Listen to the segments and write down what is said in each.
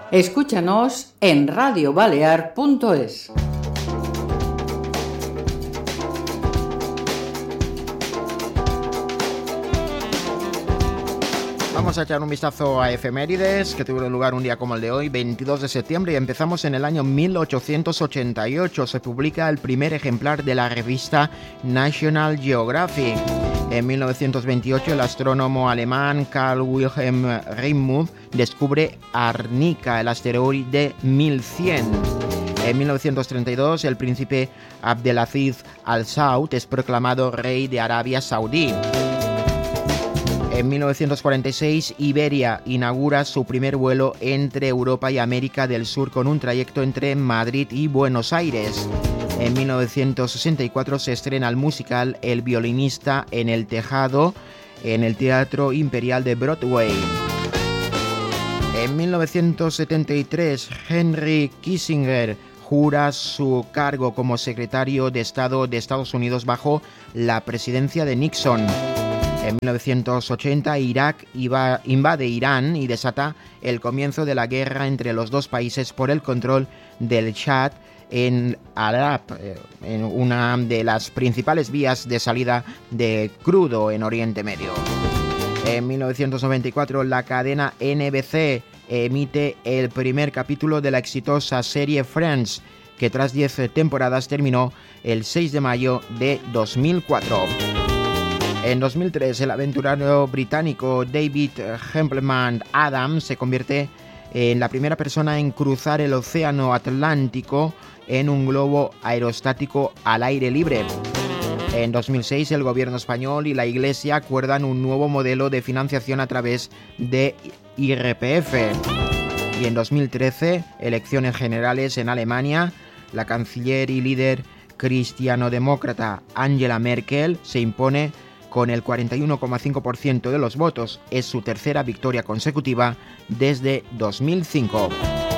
Escúchanos en radiobalear.es. Vamos a echar un vistazo a efemérides que tuvieron lugar un día como el de hoy, 22 de septiembre, y empezamos en el año 1888. Se publica el primer ejemplar de la revista National Geographic. En 1928, el astrónomo alemán Carl Wilhelm Reimmuth descubre Arnica, el asteroide 1100. En 1932, el príncipe Abdelaziz Al Saud es proclamado rey de Arabia Saudí. En 1946, Iberia inaugura su primer vuelo entre Europa y América del Sur con un trayecto entre Madrid y Buenos Aires. En 1964 se estrena el musical El violinista en el tejado en el Teatro Imperial de Broadway. En 1973, Henry Kissinger jura su cargo como secretario de Estado de Estados Unidos bajo la presidencia de Nixon. En 1980, Irak invade Irán y desata el comienzo de la guerra entre los dos países por el control del Chad en Arab, en una de las principales vías de salida de crudo en Oriente Medio. En 1994, la cadena NBC emite el primer capítulo de la exitosa serie Friends, que tras 10 temporadas terminó el 6 de mayo de 2004. En 2003, el aventurero británico David Hempleman Adams se convierte en la primera persona en cruzar el océano Atlántico en un globo aerostático al aire libre. En 2006, el gobierno español y la Iglesia acuerdan un nuevo modelo de financiación a través de IRPF. Y en 2013, elecciones generales en Alemania, la canciller y líder cristianodemócrata Angela Merkel se impone con el 41,5% de los votos. Es su tercera victoria consecutiva desde 2005.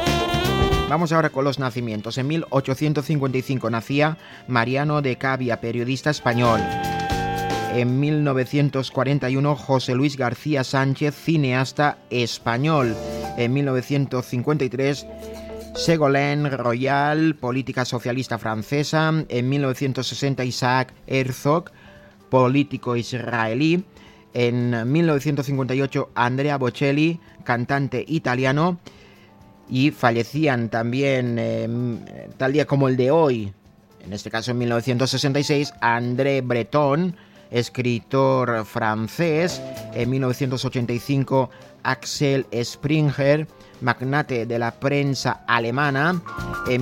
Vamos ahora con los nacimientos. En 1855 nacía Mariano de Cavia, periodista español. En 1941, José Luis García Sánchez, cineasta español. En 1953, Ségolène Royal, política socialista francesa. En 1960, Isaac Herzog, político israelí. En 1958, Andrea Bocelli, cantante italiano. Y fallecían también, tal día como el de hoy, en este caso en 1966, André Breton, escritor francés. En 1985, Axel Springer, magnate de la prensa alemana. En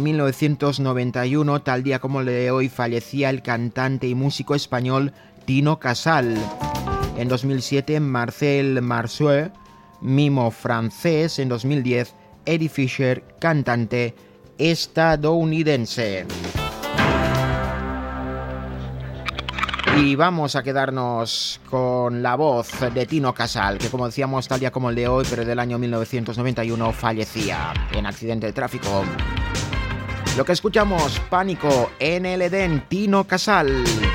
1991, tal día como el de hoy, fallecía el cantante y músico español Tino Casal. En 2007, Marcel Marceau, mimo francés. En 2010, Eddie Fisher, cantante estadounidense. Y vamos a quedarnos con la voz de Tino Casal, que como decíamos, tal día como el de hoy, pero del año 1991, fallecía en accidente de tráfico. Lo que escuchamos, Pánico en el Edén, Tino Casal.